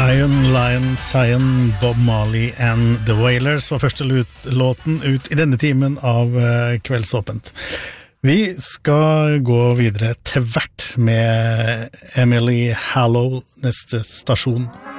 Iron Lion, Zion, Bob Marley and The Wailers var første låten ut i denne timen av Kveldsåpent. Vi skal gå videre til hvert med Emily Hallow, neste stasjon.